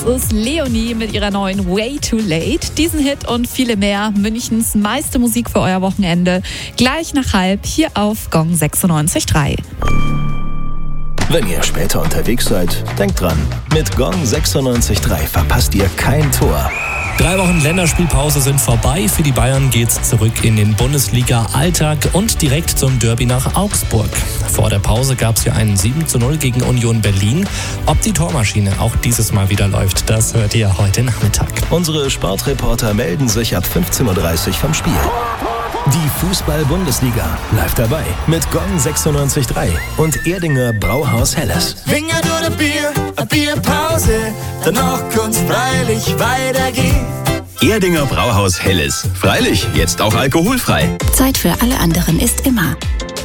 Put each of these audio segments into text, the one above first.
Das ist Leonie mit ihrer neuen Way Too Late. Diesen Hit und viele mehr, Münchens meiste Musik für euer Wochenende. Gleich nach 12:30 hier auf Gong 96.3. Wenn ihr später unterwegs seid, denkt dran, mit Gong 96.3 verpasst ihr kein Tor. 3 Wochen Länderspielpause sind vorbei. Für die Bayern geht's zurück in den Bundesliga-Alltag und direkt zum Derby nach Augsburg. Vor der Pause gab's ja einen 7:0 gegen Union Berlin. Ob die Tormaschine auch dieses Mal wieder läuft, das hört ihr heute Nachmittag. Unsere Sportreporter melden sich ab 15:30 Uhr vom Spiel. Die Fußball-Bundesliga live dabei mit Gong 96.3 und Erdinger Brauhaus Helles. Finger durch ein Bierpause, danach kann's freilich weitergehen. Erdinger Brauhaus Helles. Freilich, jetzt auch alkoholfrei. Zeit für alle anderen ist immer.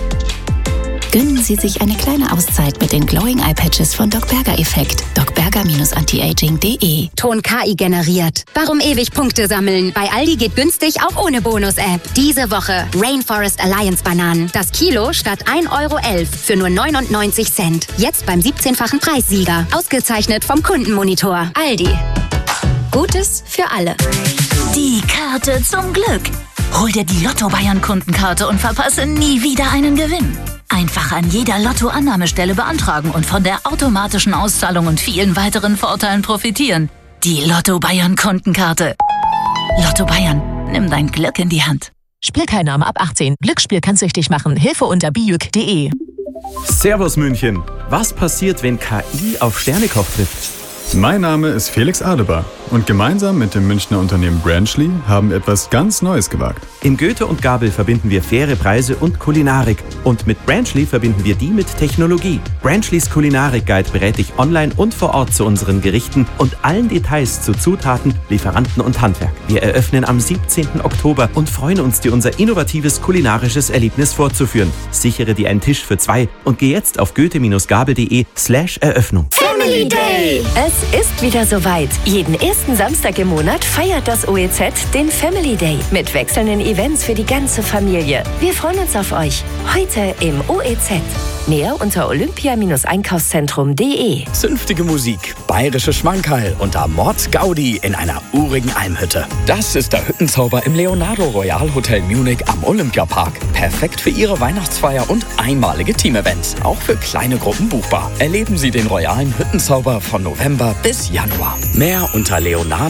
Gönnen Sie sich eine kleine Auszeit mit den Glowing Eye Patches von Doc Berger Effekt. docberger-antiaging.de. Ton KI generiert. Warum ewig Punkte sammeln? Bei Aldi geht günstig auch ohne Bonus-App. Diese Woche Rainforest Alliance Bananen. Das Kilo statt 1,11 € für nur 99 Cent. Jetzt beim 17-fachen Preissieger. Ausgezeichnet vom Kundenmonitor. Aldi. Gutes für alle. Die Karte zum Glück. Hol dir die Lotto-Bayern-Kundenkarte und verpasse nie wieder einen Gewinn. Einfach an jeder Lotto-Annahmestelle beantragen und von der automatischen Auszahlung und vielen weiteren Vorteilen profitieren. Die Lotto-Bayern-Kundenkarte. Lotto Bayern, nimm dein Glück in die Hand. Spielteilnahme ab 18. Glücksspiel kann süchtig machen. Hilfe unter bijuk.de. Servus München. Was passiert, wenn KI auf Sternekoch trifft? Mein Name ist Felix Adebar und gemeinsam mit dem Münchner Unternehmen Branchly haben wir etwas ganz Neues gewagt. Im Goethe und Gabel verbinden wir faire Preise und Kulinarik. Und mit Branchly verbinden wir die mit Technologie. Branchlys Kulinarik-Guide berät dich online und vor Ort zu unseren Gerichten und allen Details zu Zutaten, Lieferanten und Handwerk. Wir eröffnen am 17. Oktober und freuen uns, dir unser innovatives kulinarisches Erlebnis vorzuführen. Sichere dir einen Tisch für 2 und geh jetzt auf goethe-gabel.de/Eröffnung. Family Day! Es ist wieder soweit. Jeden ersten Samstag im Monat feiert das OEZ den Family Day mit wechselnden Events für die ganze Familie. Wir freuen uns auf euch. Heute im OEZ. Mehr unter olympia-einkaufszentrum.de. Zünftige Musik, bayerische Schmankerl und Mord Gaudi in einer urigen Almhütte. Das ist der Hüttenzauber im Leonardo Royal Hotel Munich am Olympiapark. Perfekt für Ihre Weihnachtsfeier und einmalige Team-Events. Auch für kleine Gruppen buchbar. Erleben Sie den royalen Hüttenzauber von November bis Januar. Mehr unter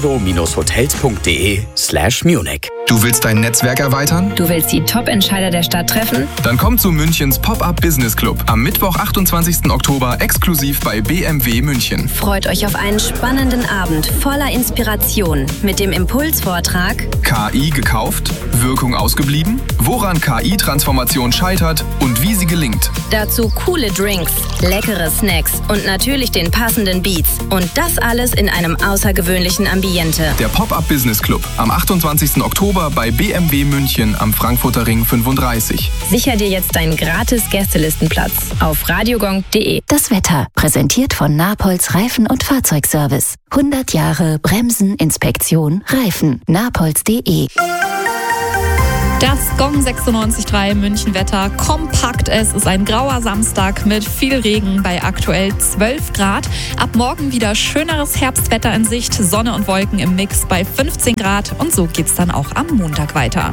leonardo-hotels.de/Munich. Du willst dein Netzwerk erweitern? Du willst die Top-Entscheider der Stadt treffen? Dann komm zu Münchens Pop-Up Business Club am Mittwoch, 28. Oktober, exklusiv bei BMW München. Freut euch auf einen spannenden Abend voller Inspiration mit dem Impulsvortrag KI gekauft? Wirkung ausgeblieben? Woran KI-Transformation scheitert und wie sie gelingt? Dazu coole Drinks, leckere Snacks und natürlich den passenden Beats. Und das alles in einem außergewöhnlichen Ambiente. Der Pop-Up Business Club am 28. Oktober bei BMW München am Frankfurter Ring 35. Sicher dir jetzt deinen gratis Gästelistenplatz auf radiogong.de. Das Wetter, präsentiert von Napolz Reifen- und Fahrzeugservice. 100 Jahre Bremsen, Inspektion, Reifen. Napolz.de. Das Gong 96.3 München-Wetter kompakt. Es ist ein grauer Samstag mit viel Regen bei aktuell 12 Grad. Ab morgen wieder schöneres Herbstwetter in Sicht, Sonne und Wolken im Mix bei 15 Grad. Und so geht's dann auch am Montag weiter.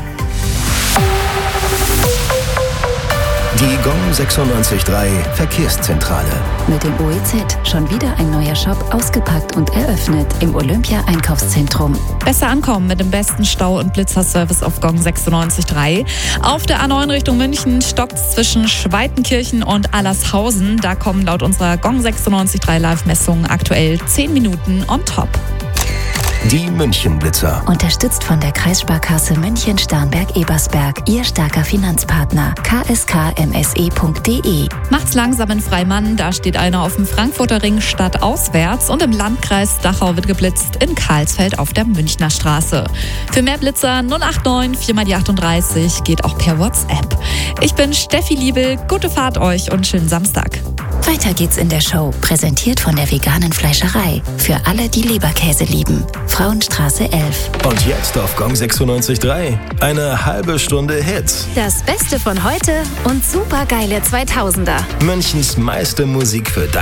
Die Gong 96.3 Verkehrszentrale. Mit dem OEZ schon wieder ein neuer Shop ausgepackt und eröffnet im Olympia-Einkaufszentrum. Besser ankommen mit dem besten Stau- und Blitzerservice auf Gong 96.3. Auf der A9 Richtung München stockt's zwischen Schweitenkirchen und Allershausen. Da kommen laut unserer Gong 96.3 Live-Messung aktuell 10 Minuten on top. Die München-Blitzer. Unterstützt von der Kreissparkasse München-Starnberg-Ebersberg, Ihr starker Finanzpartner. kskmse.de. Macht's langsam in Freimann, da steht einer auf dem Frankfurter Ring stadtauswärts und im Landkreis Dachau wird geblitzt in Karlsfeld auf der Münchner Straße. Für mehr Blitzer 089 4x38 geht auch per WhatsApp. Ich bin Steffi Liebel, gute Fahrt euch und schönen Samstag. Weiter geht's in der Show, präsentiert von der veganen Fleischerei. Für alle, die Leberkäse lieben. Frauenstraße 11. Und jetzt auf Gong 96.3 eine halbe Stunde Hits. Das Beste von heute und supergeile 2000er. Münchens meiste Musik für dein